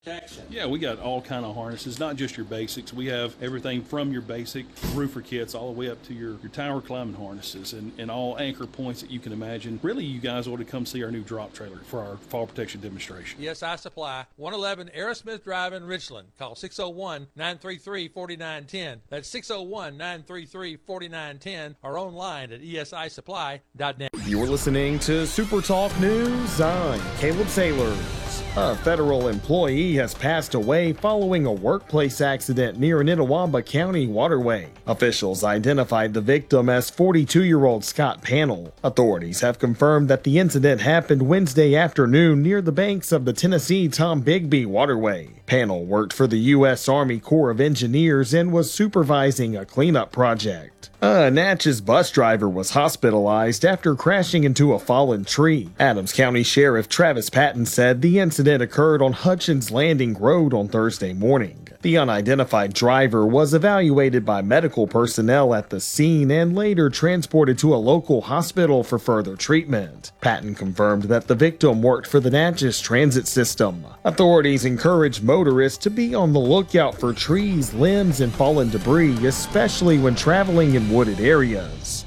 Yeah, we got all kind of harnesses, not just your basics. We have everything from your basic roofer kits all the way up to your tower climbing harnesses and all anchor points that you can imagine. Really, you guys ought to come see our new drop trailer for our fall protection demonstration. ESI Supply, 111 Aerosmith Drive in Richland. Call 601-933-4910. That's 601-933-4910 or online at esisupply.net. You're listening to Super Talk News. I'm Caleb Sailors. A federal employee has passed away following a workplace accident near an Itawamba County waterway. Officials identified the victim as 42-year-old Scott Pannell. Authorities have confirmed that the incident happened Wednesday afternoon near the banks of the Tennessee Tom Bigby waterway. Pannell worked for the U.S. Army Corps of Engineers and was supervising a cleanup project. A Natchez bus driver was hospitalized after crashing into a fallen tree. Adams County Sheriff Travis Patton said the incident occurred on Hutchins Landing Road on Thursday morning. The unidentified driver was evaluated by medical personnel at the scene and later transported to a local hospital for further treatment. Patton confirmed that the victim worked for the Natchez Transit System. Authorities encourage motorists to be on the lookout for trees, limbs, and fallen debris, especially when traveling in wooded areas.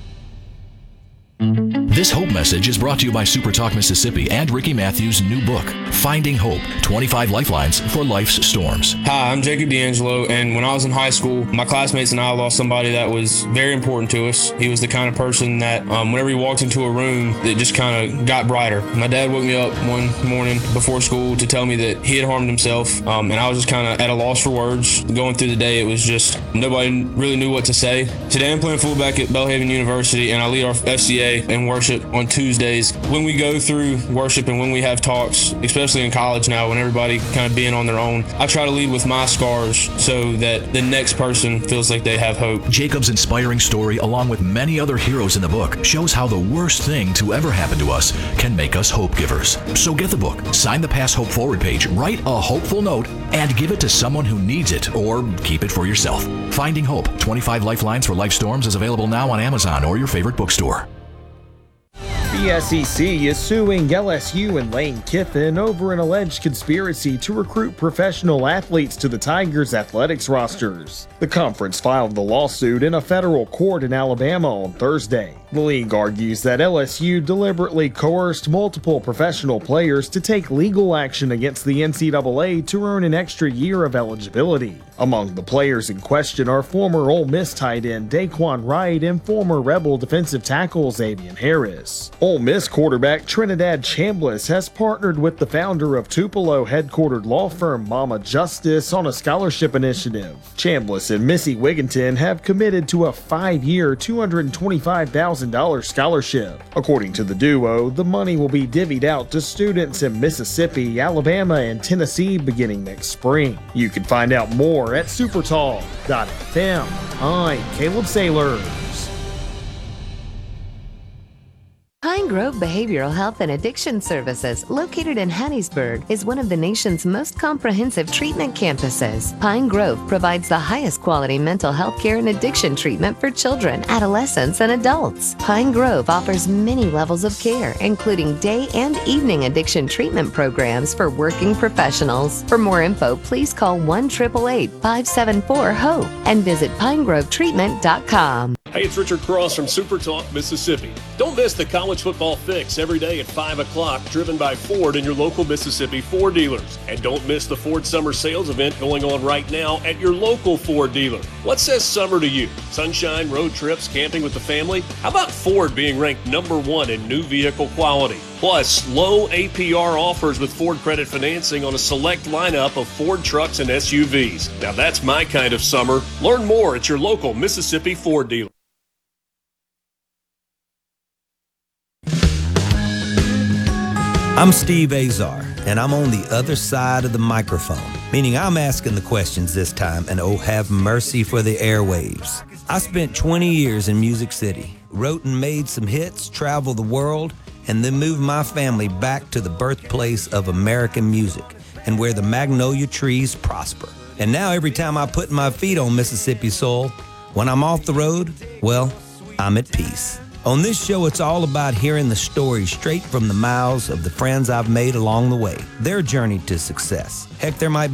This Hope message is brought to you by Super Talk Mississippi and Ricky Matthews' new book, Finding Hope, 25 Lifelines for Life's Storms. Hi, I'm Jacob D'Angelo, and when I was in high school, my classmates and I lost somebody that was very important to us. He was the kind of person that whenever he walked into a room, it just kind of got brighter. My dad woke me up one morning before school to tell me that he had harmed himself, and I was just kind of at a loss for words. Going through the day, it was just nobody really knew what to say. Today, I'm playing fullback at Belhaven University, and I lead our FCA and worship on Tuesdays. When we go through worship and when we have talks, especially in college now, when everybody kind of being on their own, I try to lead with my scars so that the next person feels like they have hope. Jacob's inspiring story, along with many other heroes in the book, shows how the worst thing to ever happen to us can make us hope givers. So get the book, sign the Pass Hope Forward page, write a hopeful note, and give it to someone who needs it, or keep it for yourself. Finding Hope, 25 Lifelines for Life Storms is available now on Amazon or your favorite bookstore. The SEC is suing LSU and Lane Kiffin over an alleged conspiracy to recruit professional athletes to the Tigers' athletics rosters. The conference filed the lawsuit in a federal court in Alabama on Thursday. The league argues that LSU deliberately coerced multiple professional players to take legal action against the NCAA to earn an extra year of eligibility. Among the players in question are former Ole Miss tight end Daquan Wright and former Rebel defensive tackle Xavier Harris. Ole Miss quarterback Trinidad Chambliss has partnered with the founder of Tupelo headquartered law firm Mama Justice on a scholarship initiative. Chambliss and Missy Wigginton have committed to a 5-year, $225,000 scholarship. According to the duo, the money will be divvied out to students in Mississippi, Alabama, and Tennessee beginning next spring. You can find out more at supertalk.fm. I'm Caleb Sailors. Pine Grove Behavioral Health and Addiction Services, located in Hattiesburg, is one of the nation's most comprehensive treatment campuses. Pine Grove provides the highest quality mental health care and addiction treatment for children, adolescents, and adults. Pine Grove offers many levels of care, including day and evening addiction treatment programs for working professionals. For more info, please call 1-888-574-HOPE and visit pinegrovetreatment.com. Hey, it's Richard Cross from Super Talk, Mississippi. Don't miss the College Football Fix every day at 5 o'clock, driven by Ford and your local Mississippi Ford dealers. And don't miss the Ford Summer Sales event going on right now at your local Ford dealer. What says summer to you? Sunshine, road trips, camping with the family? How about Ford being ranked #1 in new vehicle quality? Plus, low APR offers with Ford credit financing on a select lineup of Ford trucks and SUVs. Now that's my kind of summer. Learn more at your local Mississippi Ford dealer. I'm Steve Azar, and I'm on the other side of the microphone, meaning I'm asking the questions this time, and oh, have mercy for the airwaves. I spent 20 years in Music City, wrote and made some hits, traveled the world, and then moved my family back to the birthplace of American music and where the magnolia trees prosper. And now every time I put my feet on Mississippi soil, when I'm off the road, well, I'm at peace. On this show, it's all about hearing the stories straight from the mouths of the friends I've made along the way, their journey to success. Heck, there might